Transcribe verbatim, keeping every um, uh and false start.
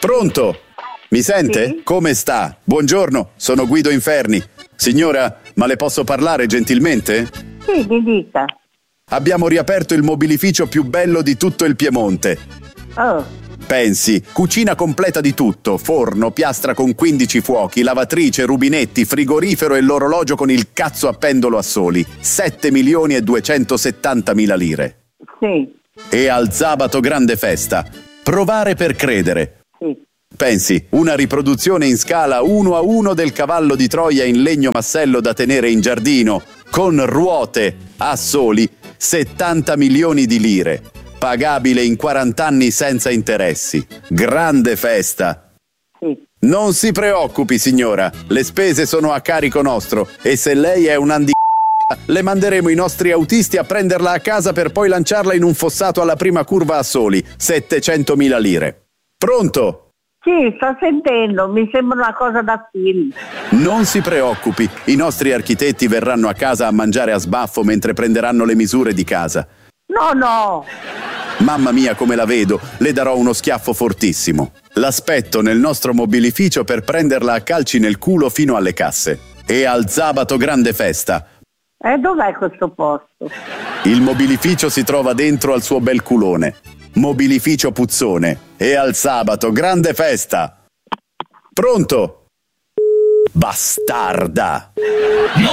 Pronto? Mi sente? Sì. Come sta? Buongiorno, sono Guido Inferni. Signora, ma le posso parlare gentilmente? Sì, mi dica. Abbiamo riaperto il mobilificio più bello di tutto il Piemonte. Oh, Pensi, cucina completa di tutto, forno, piastra con quindici fuochi, lavatrice, rubinetti, frigorifero e l'orologio con il cazzo a pendolo a soli. sette milioni e duecentosettantamila lire. sì, E al sabato grande festa. Provare per credere. sì. Pensi, una riproduzione in scala uno a uno del cavallo di Troia in legno massello da tenere in giardino, con ruote, a soli settanta milioni di lire. Pagabile in quaranta anni senza interessi. Grande festa. Sì. Non si preoccupi, signora, le spese sono a carico nostro e se lei è un andi... le manderemo i nostri autisti a prenderla a casa per poi lanciarla in un fossato alla prima curva a soli, settecentomila lire. Pronto? Sì, sto sentendo, mi sembra una cosa da film. Non si preoccupi, i nostri architetti verranno a casa a mangiare a sbaffo mentre prenderanno le misure di casa. No, no. Mamma mia come la vedo, le darò uno schiaffo fortissimo. L'aspetto nel nostro mobilificio per prenderla a calci nel culo fino alle casse. E al sabato grande festa. E dov'è questo posto? Il mobilificio si trova dentro al suo bel culone. Mobilificio Puzzone. E al sabato grande festa. Pronto? Bastarda! No!